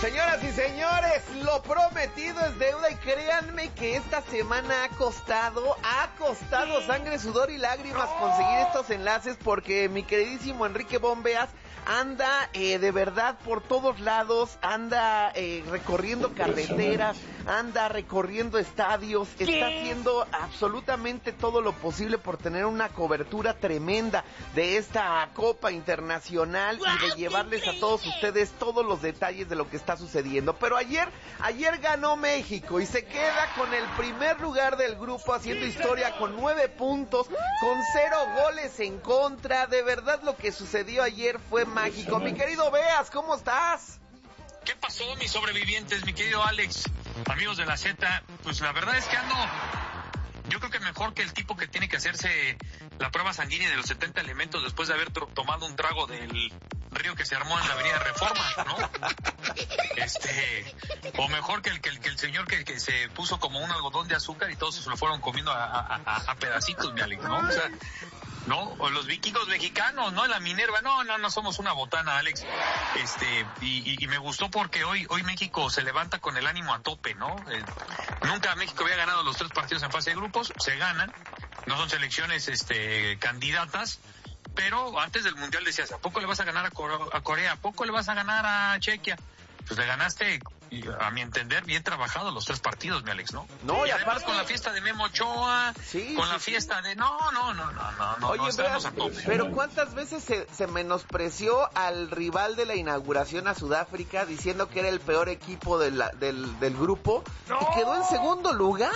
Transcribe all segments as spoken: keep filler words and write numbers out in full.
Señoras y señores, lo prometido es deuda y créanme que esta semana ha costado, ha costado sangre, sudor y lágrimas conseguir estos enlaces porque mi queridísimo Enrique Bombeas anda eh, de verdad por todos lados, anda eh, recorriendo carreteras, anda recorriendo estadios, ¿Qué? Está haciendo absolutamente todo lo posible por tener una cobertura tremenda de esta Copa Internacional wow, y de llevarles a todos ustedes todos los detalles de lo que está sucediendo. Pero ayer, ayer ganó México y se queda con el primer lugar del grupo haciendo historia con nueve puntos, con cero goles en contra. De verdad lo que sucedió ayer fue mágico. Mi querido Beas, ¿cómo estás? ¿Qué pasó, mis sobrevivientes, mi querido Alex? Amigos de la Z, pues la verdad es que ando, yo creo que mejor que el tipo que tiene que hacerse la prueba sanguínea de los setenta elementos después de haber to- tomado un trago del río que se armó en la avenida Reforma, ¿no? Este, o mejor que el que el, que el señor que, que se puso como un algodón de azúcar y todos se lo fueron comiendo a, a, a, a pedacitos, mi Alex, ¿no? O sea, ¿no? O los vikingos mexicanos, ¿no? La Minerva, no, no, no somos una botana, Alex. Este, y, y, y me gustó porque hoy, hoy México se levanta con el ánimo a tope, ¿no? Eh, nunca México había ganado los tres partidos en fase de grupos, se ganan, no son selecciones, este, candidatas, pero antes del Mundial decías, ¿a poco le vas a ganar a, Core- a Corea? ¿A poco le vas a ganar a Chequia? Pues le ganaste, a mi entender, bien trabajado los tres partidos, mi Alex, ¿no? No, y, y además aparte con la fiesta de Memo Ochoa, sí, con sí, la fiesta sí. de... No, no, no, no, no, no, Oye, no estamos veas, a tope. Pero ¿cuántas veces se, se menospreció al rival de la inauguración a Sudáfrica diciendo que era el peor equipo de la, del, del grupo? ¡No! Y quedó en segundo lugar.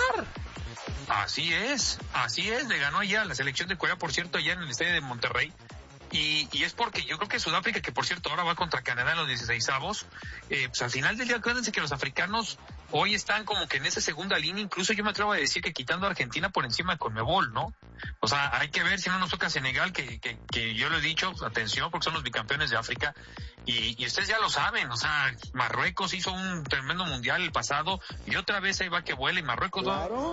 Así es, así es, le ganó allá a la selección de Corea, por cierto, allá en el estadio de Monterrey. Y, y es porque yo creo que Sudáfrica, que por cierto ahora va contra Canadá en los dieciseisavos, eh, pues al final del día acuérdense que los africanos hoy están como que en esa segunda línea, incluso yo me atrevo a decir que quitando a Argentina por encima de Conmebol, ¿no? O sea, hay que ver si no nos toca Senegal, que, que, que yo lo he dicho, atención, porque son los bicampeones de África, y, y ustedes ya lo saben, o sea, Marruecos hizo un tremendo mundial el pasado, y otra vez ahí va que vuela, y Marruecos... Claro.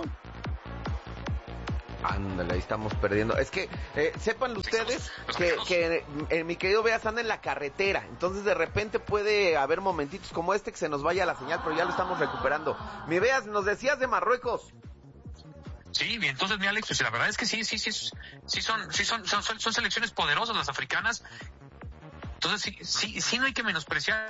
Ándale, ahí estamos perdiendo. Es que, eh, sepan ustedes que, que eh, mi querido Beas anda en la carretera, entonces de repente puede haber momentitos como este que se nos vaya la señal, pero ya lo estamos recuperando. Mi Beas, nos decías de Marruecos. Sí, y entonces, mi Alex, pues la verdad es que sí, sí, sí, sí son, sí son, son, son, son selecciones poderosas las africanas. Entonces sí, sí, sí no hay que menospreciar.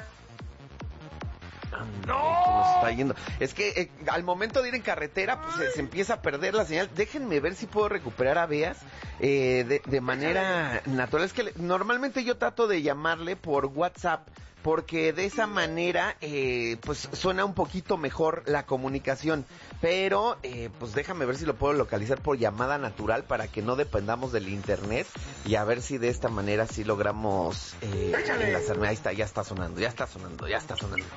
No, que nos está yendo. Es que eh, al momento de ir en carretera, pues se, se empieza a perder la señal. Déjenme ver si puedo recuperar a Beas eh, de, de manera natural. Es que le, normalmente yo trato de llamarle por WhatsApp, porque de esa manera, eh, pues suena un poquito mejor la comunicación. Pero, eh, pues déjame ver si lo puedo localizar por llamada natural para que no dependamos del internet y a ver si de esta manera sí logramos eh, enlazarme. Ahí está, ya está sonando, ya está sonando, ya está sonando.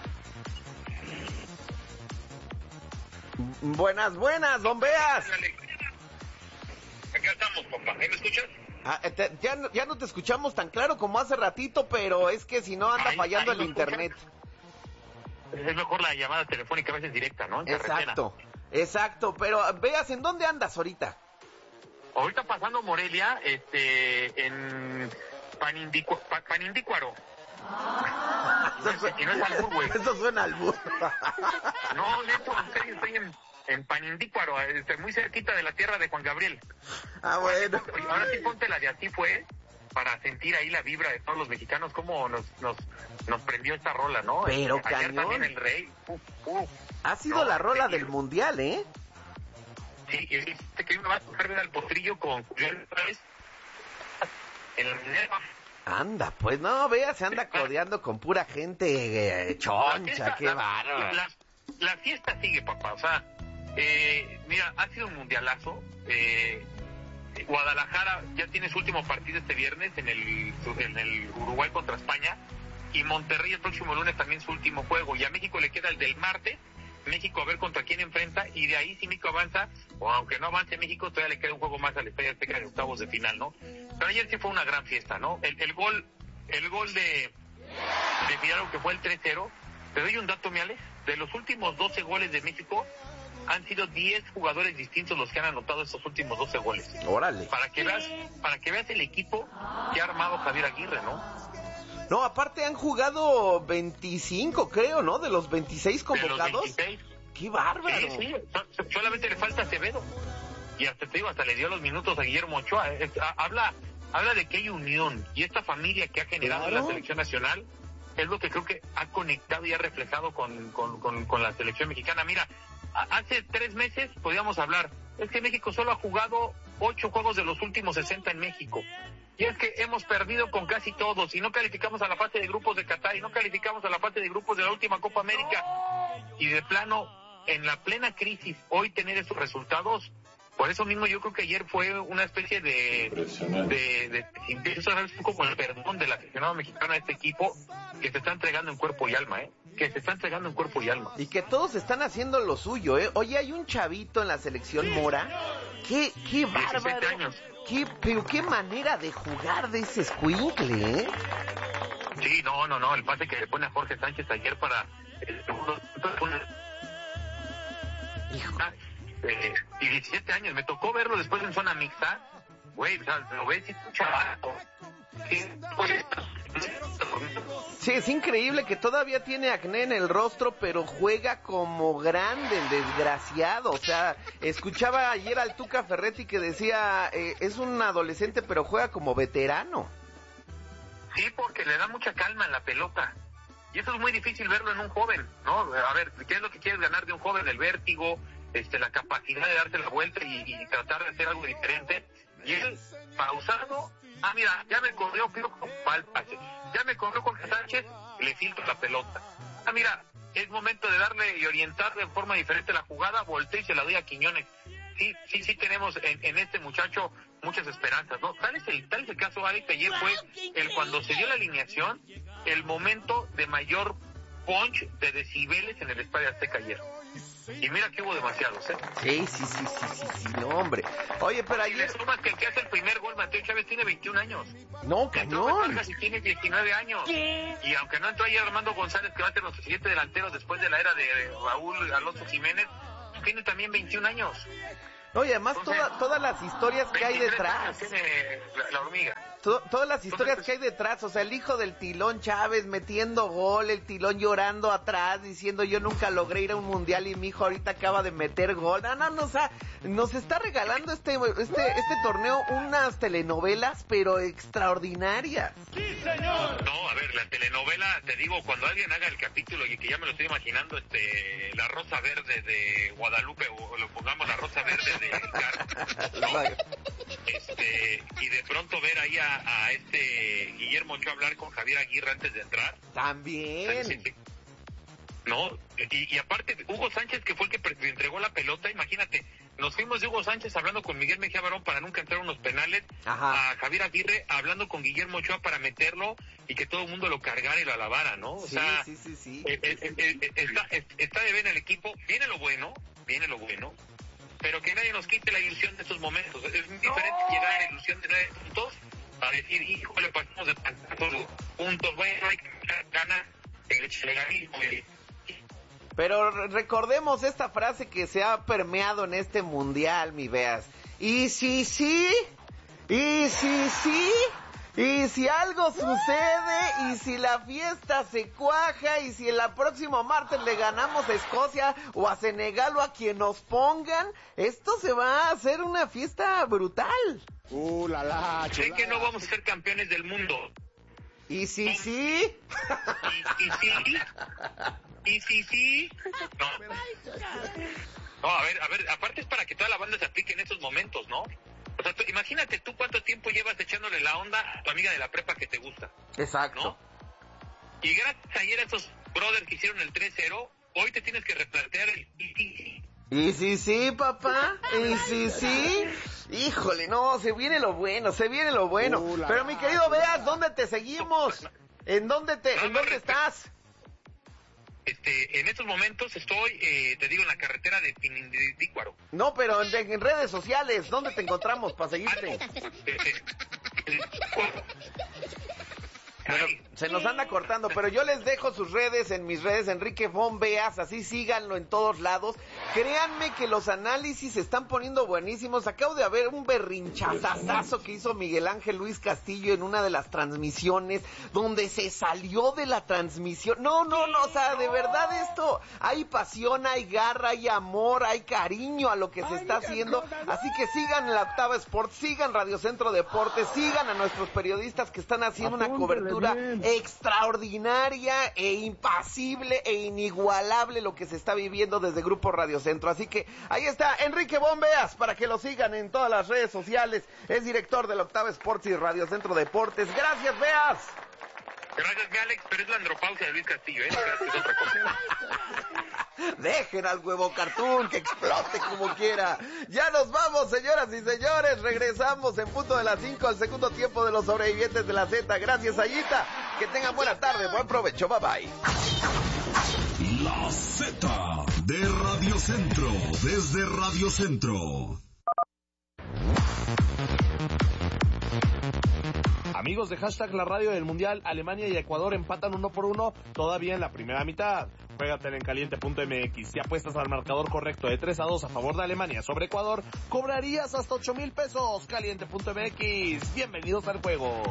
Buenas, buenas, don Beas. Acá estamos, papá. ¿Me escuchas? Ah, te, ya, ya no te escuchamos tan claro como hace ratito, pero es que si no anda ahí, fallando ahí el internet. Es mejor la llamada telefónica a veces directa, ¿no? En exacto, carretera. Exacto, pero Beas, ¿en dónde andas ahorita? Ahorita pasando Morelia, este, en Panindícuaro. Pa, Panindícuaro. Eso, no, si no es albur, güey. Eso suena albur. No, neto, estoy, estoy en, en Panindícuaro, este, muy cerquita de la tierra de Juan Gabriel. Ah, bueno. Ahora sí ponte la de Así Fue, para sentir ahí la vibra de todos los mexicanos, cómo nos nos nos prendió esta rola, ¿no? Pero Ayer cañón. también el Rey. Uf, uf. Ha sido no, la rola sí, del mundial, ¿eh? Sí, y este que me va a tocar ver al potrillo con Julián otra vez en la Minerva. Anda, pues no, vea, se anda codeando con pura gente eh, choncha, fiesta, qué la, bárbaro. La, la fiesta sigue, papá, o sea, eh, mira, ha sido un mundialazo, eh, Guadalajara ya tiene su último partido este viernes en el, en el Uruguay contra España, y Monterrey el próximo lunes también su último juego, y a México le queda el del martes, México a ver contra quién enfrenta, y de ahí si México avanza, o aunque no avance México, todavía le queda un juego más al Estadio Azteca de octavos de final, ¿no? Pero ayer sí fue una gran fiesta, ¿no? El, el gol, el gol de, de Fidalgo, que fue el tres cero, te doy un dato, mi Alex, de los últimos doce goles de México, han sido diez jugadores distintos los que han anotado estos últimos doce goles. Órale. Para que veas, para que veas el equipo que ha armado Javier Aguirre, ¿no? No, aparte han jugado veinticinco, creo, ¿no? De los veintiséis convocados. De los veintiséis. ¡Qué bárbaro! Sí, sí, solamente le falta Acevedo. Y hasta te digo, hasta le dio los minutos a Guillermo Ochoa. Es, a, habla, habla de que hay unión. Y esta familia que ha generado claro. la selección nacional es lo que creo que ha conectado y ha reflejado con, con, con, con la selección mexicana. Mira, a, hace tres meses podíamos hablar, es que México solo ha jugado ocho juegos de los últimos sesenta en México. Y es que hemos perdido con casi todos, y no calificamos a la fase de grupos de Qatar, y no calificamos a la fase de grupos de la última Copa América. Y de plano, en la plena crisis, hoy tener esos resultados, por eso mismo yo creo que ayer fue una especie de, de, de, empiezo a ver como el perdón del aficionado mexicano a este equipo, que se está entregando en cuerpo y alma, ¿eh? Que se está entregando en cuerpo y alma. Y que todos están haciendo lo suyo, ¿eh? Oye, hay un chavito en la selección Mora, qué, qué bárbaro, años. Qué, pero qué manera de jugar de ese escuincle, ¿eh? Sí, no, no, no, el pase que le pone a Jorge Sánchez ayer para el segundo... Hijo. Eh, y diecisiete años, me tocó verlo después en zona mixta, güey, o sea, lo ves y es un chavato. Sí, es increíble que todavía tiene acné en el rostro, pero juega como grande, el desgraciado. O sea, escuchaba ayer al Tuca Ferretti que decía, eh, es un adolescente, pero juega como veterano. Sí, porque le da mucha calma en la pelota. Y eso es muy difícil verlo en un joven, ¿no? A ver, ¿qué es lo que quieres ganar de un joven? El vértigo, este, la capacidad de darte la vuelta y, y tratar de hacer algo diferente. Y él, pausado, ah, mira, ya me corrió, creo que mal pase. Ya me corrió Jorge Sánchez, le filtro la pelota. Ah, mira, es momento de darle y orientar de forma diferente la jugada, volteé y se la doy a Quiñones. Sí, sí, sí tenemos en, en este muchacho muchas esperanzas, ¿no? Tal es el, tal es el caso, Alex, que ayer fue el cuando se dio la alineación, el momento de mayor punch de decibeles en el Estadio Azteca ayer. Y mira que hubo demasiados, ¿eh? Sí, sí, sí, sí, sí, sí, no, hombre. Oye, pero ayer... Y le sumas que el que hace el primer gol, Mateo Chávez, tiene veintiún años. No, cañón. Y tiene diecinueve años. ¿Qué? Y aunque no entró ayer Armando González, que va a ser nuestro siguiente delantero después de la era de Raúl Alonso Jiménez, tiene también veintiún años. Oye, además Entonces, toda, todas las historias que hay detrás. Tiene la, la hormiga. To, todas las historias Entonces, que hay detrás, o sea, el hijo del Tilón Chávez metiendo gol, el Tilón llorando atrás, diciendo yo nunca logré ir a un mundial y mi hijo ahorita acaba de meter gol. No, no, no, o sea, nos está regalando este, este, este torneo unas telenovelas, pero extraordinarias. ¡Sí, señor! No, a ver, la telenovela, te digo, cuando alguien haga el capítulo, y que ya me lo estoy imaginando, este, la Rosa Verde de Guadalupe, o lo pongamos la Rosa Verde de Edgar, ¿no? Este, y de pronto ver ahí a, a este Guillermo Ochoa hablar con Javier Aguirre antes de entrar. También. Sí, sí. No, y, y aparte Hugo Sánchez, que fue el que entregó la pelota, imagínate, nos fuimos de Hugo Sánchez hablando con Miguel Mejía Barón para nunca entrar unos penales, Ajá. a Javier Aguirre hablando con Guillermo Ochoa para meterlo y que todo el mundo lo cargara y lo alabara, ¿no? O sí, sea, sí, sí, sí. Eh, eh, eh, está, está de bien el equipo, viene lo bueno, viene lo bueno, pero que nadie nos quite la ilusión de estos momentos. Es muy diferente no. llegar a la ilusión de nueve puntos a decir, híjole, pasamos de tantos puntos, bueno, hay que ganar el legalismo. Pero recordemos esta frase que se ha permeado en este mundial, mi veas. Y si sí, y si sí, y si algo sucede, y si la fiesta se cuaja, y si el próximo martes le ganamos a Escocia o a Senegal o a quien nos pongan, esto se va a hacer una fiesta brutal. Uh, la la, sé que no vamos a ser campeones del mundo. ¿Y si sí? ¿Y, y sí? ¿Y si sí? No. No, a ver, a ver, aparte es para que toda la banda se aplique en esos momentos, ¿no? O sea, tú, imagínate tú cuánto tiempo llevas echándole la onda a tu amiga de la prepa que te gusta. Exacto. ¿No? Y gracias ayer a esos brothers que hicieron el tres cero, hoy te tienes que replantear el... ¿Y si sí, papá? ¿Y si sí? Híjole, no, se viene lo bueno, se viene lo bueno. Uh, Pero mi querido Veas, ¿dónde te seguimos? ¿En dónde te, no, ¿en dónde estás? Este, en estos momentos estoy, eh, te digo, en la carretera de Pinindícuaro. No, pero en, en redes sociales, ¿dónde te encontramos para seguirte? Ah, no. este, Bueno, Se nos anda cortando, pero yo les dejo sus redes en mis redes, Enrique Bombeas, así síganlo en todos lados. Créanme que los análisis se están poniendo buenísimos. Acabo de ver un berrinchazazazo que hizo Miguel Ángel Luis Castillo en una de las transmisiones, donde se salió de la transmisión. No, no, no, o sea, de verdad esto, hay pasión, hay garra, hay amor, hay cariño a lo que se está haciendo. Así que sigan la Octava Sport, sigan Radio Centro Deportes, sigan a nuestros periodistas que están haciendo una cobertura extraordinaria e impasible e inigualable lo que se está viviendo desde Grupo Radio Centro. Así que ahí está Enrique Bombeas para que lo sigan en todas las redes sociales. Es director de la Octava Sports y Radio Centro Deportes. Gracias, Beas. Gracias, Alex, pero es la andropausia de Luis Castillo, ¿eh? No creas que es otra cosa. Dejen al huevo cartoon que explote como quiera. Ya nos vamos, señoras y señores. Regresamos en punto de las cinco al segundo tiempo de los sobrevivientes de la Z. Gracias, Ayita. Que tengan buena tarde, buen provecho. Bye bye. La Z de Radio Centro, desde Radio Centro. Amigos de hashtag la radio del Mundial, Alemania y Ecuador empatan uno por uno todavía en la primera mitad. Juégatela en caliente punto m x. Si apuestas al marcador correcto de tres a dos a favor de Alemania sobre Ecuador, cobrarías hasta ocho mil pesos. caliente punto m x. Bienvenidos al juego.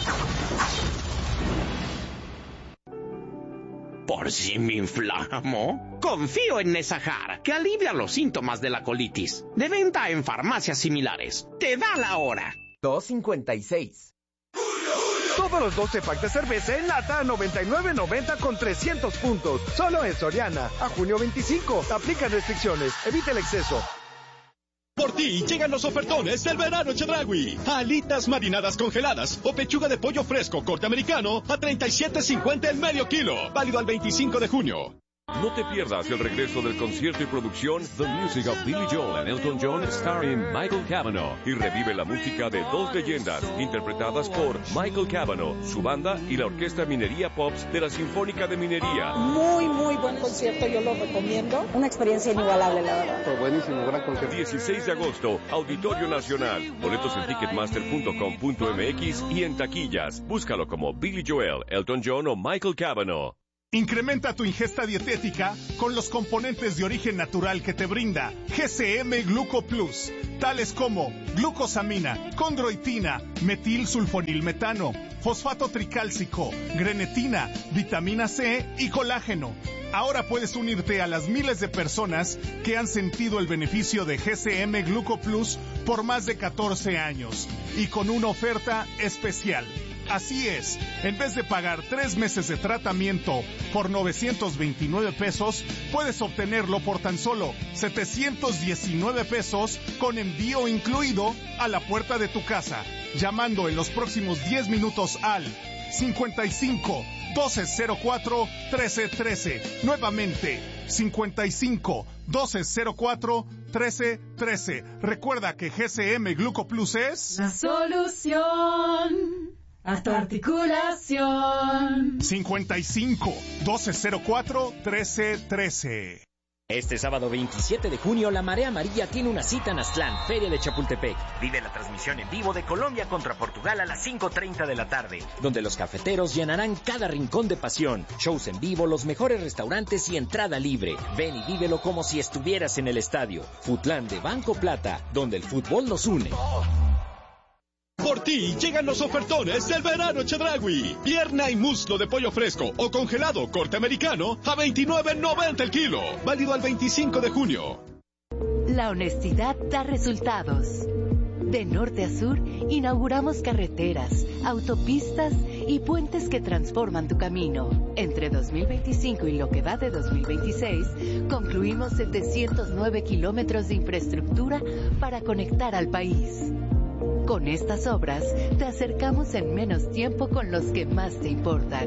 ¿Por si me inflamo? Confío en Nesajar, que alivia los síntomas de la colitis. De venta en farmacias similares. Te da la hora. dos cincuenta y seis. Todos los doce packs de cerveza en lata a noventa y nueve noventa con trescientos puntos. Solo en Soriana. A junio veinticinco. Aplican restricciones. Evita el exceso. Por ti llegan los ofertones del verano Chedraui. Alitas marinadas congeladas o pechuga de pollo fresco corte americano a treinta y siete cincuenta el medio kilo. Válido al veinticinco de junio. No te pierdas el regreso del concierto y producción The Music of Billy Joel and Elton John starring Michael Cavanaugh, y revive la música de dos leyendas interpretadas por Michael Cavanaugh, su banda y la Orquesta Minería Pops de la Sinfónica de Minería. Muy, muy buen concierto, yo lo recomiendo. Una experiencia inigualable, la verdad. Fue buenísimo, gran concierto. dieciséis de agosto, Auditorio Nacional. Boletos en ticketmaster punto com punto m x y en taquillas. Búscalo como Billy Joel, Elton John o Michael Cavanaugh. Incrementa tu ingesta dietética con los componentes de origen natural que te brinda G C M Gluco Plus, tales como glucosamina, condroitina, metilsulfonilmetano, fosfato tricálcico, grenetina, vitamina C y colágeno. Ahora puedes unirte a las miles de personas que han sentido el beneficio de G C M Gluco Plus por más de catorce años y con una oferta especial. Así es, en vez de pagar tres meses de tratamiento por novecientos veintinueve pesos, puedes obtenerlo por tan solo setecientos diecinueve pesos con envío incluido a la puerta de tu casa, llamando en los próximos diez minutos al cincuenta y cinco, doce cero cuatro, trece trece. Nuevamente, cincuenta y cinco, doce cero cuatro, trece trece. Recuerda que G C M Gluco Plus es la solución a tu articulación. cincuenta y cinco, doce cero cuatro, trece trece. Este sábado veintisiete de junio, la Marea Amarilla tiene una cita en Aztlán, Feria de Chapultepec. Vive la transmisión en vivo de Colombia contra Portugal a las cinco treinta de la tarde, donde los cafeteros llenarán cada rincón de pasión. Shows en vivo, los mejores restaurantes y entrada libre. Ven y vívelo como si estuvieras en el estadio. Futlán de Banco Plata, donde el fútbol nos une. Por ti llegan los ofertones del verano Chedraui. Pierna y muslo de pollo fresco o congelado corte americano a veintinueve noventa el kilo. Válido al veinticinco de junio. La honestidad da resultados. De norte a sur, inauguramos carreteras, autopistas y puentes que transforman tu camino. Entre dos mil veinticinco y lo que va de dos mil veintiséis, concluimos setecientos nueve kilómetros de infraestructura para conectar al país. Con estas obras, te acercamos en menos tiempo con los que más te importan.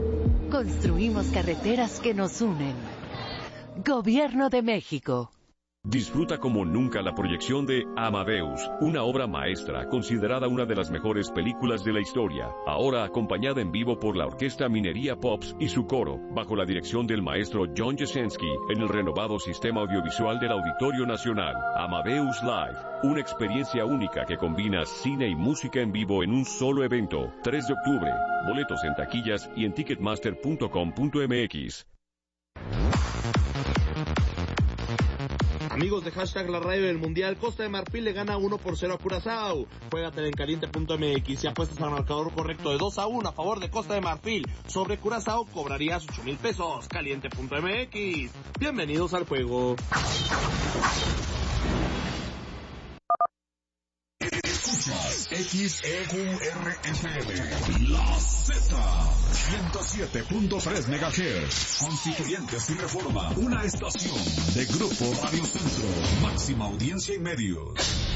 Construimos carreteras que nos unen. Gobierno de México. Disfruta como nunca la proyección de Amadeus, una obra maestra considerada una de las mejores películas de la historia, ahora acompañada en vivo por la Orquesta Minería Pops y su coro, bajo la dirección del maestro John Jasenski, en el renovado sistema audiovisual del Auditorio Nacional. Amadeus Live, una experiencia única que combina cine y música en vivo en un solo evento. tres de octubre, boletos en taquillas y en ticketmaster punto com punto m x. Amigos de Hashtag La Radio del Mundial, Costa de Marfil le gana uno por cero a Curazao. Juégatela en caliente punto m x y apuestas al marcador correcto de dos a uno a favor de Costa de Marfil. Sobre Curazao cobrarías ocho mil pesos. caliente punto m x. Bienvenidos al juego. Escuchas X E Q R F M, La Z, ciento siete punto tres megahertz, Constituyentes y Reforma, una estación de Grupo Radio Centro, máxima audiencia y medios.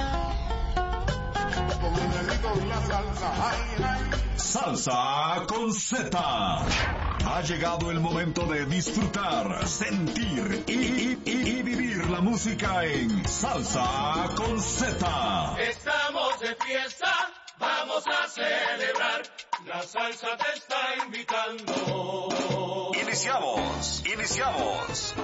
Salsa con Z. Ha llegado el momento de disfrutar, sentir y, y, y, y vivir la música en Salsa con Z. Estamos de fiesta, vamos a celebrar, la salsa te está invitando. Iniciamos, iniciamos.